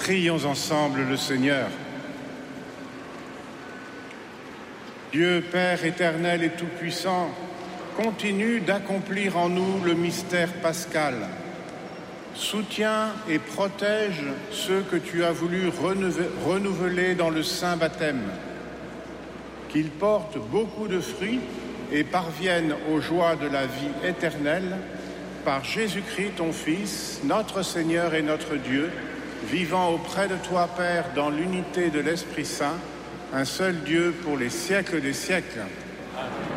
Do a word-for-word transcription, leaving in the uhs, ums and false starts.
Prions ensemble le Seigneur. Dieu Père éternel et tout-puissant, continue d'accomplir en nous le mystère pascal. Soutiens et protège ceux que tu as voulu renouveler dans le saint baptême. Qu'ils portent beaucoup de fruits et parviennent aux joies de la vie éternelle par Jésus-Christ, ton Fils, notre Seigneur et notre Dieu, vivant auprès de toi, Père, dans l'unité de l'Esprit Saint, un seul Dieu pour les siècles des siècles. Amen.